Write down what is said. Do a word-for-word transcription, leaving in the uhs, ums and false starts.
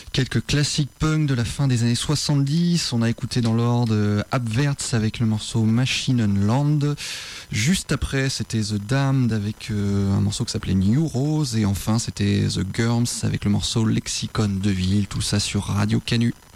Quelques classiques punk de la fin des années soixante-dix. On a écouté dans l'ordre Abwärts avec le morceau Maschinenland. Juste après, c'était The Damned avec euh, un morceau qui s'appelait New Rose. Et enfin, c'était The Germs avec le morceau Lexicon de Ville. Tout ça sur Radio Canu.